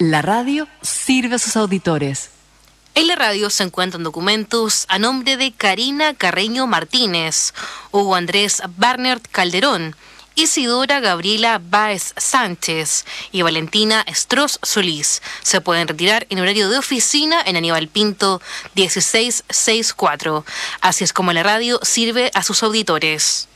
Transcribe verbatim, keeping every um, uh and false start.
La radio sirve a sus auditores. En la radio se encuentran documentos a nombre de Karina Carreño Martínez, Hugo Andrés Barnert Calderón, Isidora Gabriela Báez Sánchez y Valentina Stross Solís. Se pueden retirar en horario de oficina en Aníbal Pinto dieciséis sesenta y cuatro. Así es como la radio sirve a sus auditores.